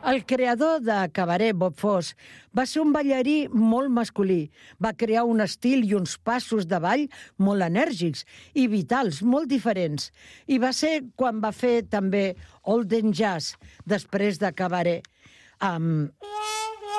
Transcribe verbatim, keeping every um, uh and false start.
El creador de cabaret, Bob Fosse, va ser un ballarí molt masculí. Va crear un estil i uns passos de ball molt enèrgics i vitals, molt diferents. I va ser quan va fer també Olden Jazz, després de cabaret. Um,